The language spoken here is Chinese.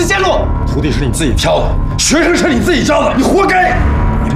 思陷落。 徒弟是你自己挑的，学生是你自己招的，你活该。